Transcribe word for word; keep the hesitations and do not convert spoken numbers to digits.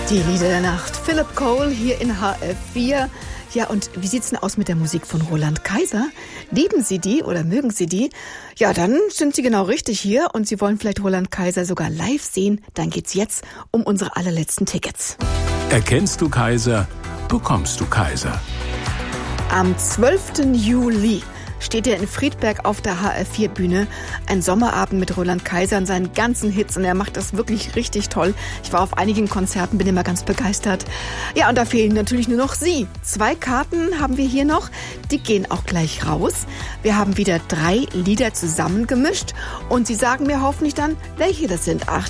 Die Lieder der Nacht. Philip Cole hier in H F vier. Ja, und wie sieht's denn aus mit der Musik von Roland Kaiser? Lieben Sie die oder mögen Sie die? Ja, dann sind Sie genau richtig hier und Sie wollen vielleicht Roland Kaiser sogar live sehen. Dann geht's jetzt um unsere allerletzten Tickets. Erkennst du Kaiser, bekommst du Kaiser. Am zwölften Juli steht er in Friedberg auf der H F vier Bühne. Ein Sommerabend mit Roland Kaiser und seinen ganzen Hits. Und er macht das wirklich richtig toll. Ich war auf einigen Konzerten, bin immer ganz begeistert. Ja, und da fehlen natürlich nur noch Sie. Zwei Karten haben wir hier noch. Die gehen auch gleich raus. Wir haben wieder drei Lieder zusammengemischt. Und Sie sagen mir hoffentlich dann, welche das sind. Ach,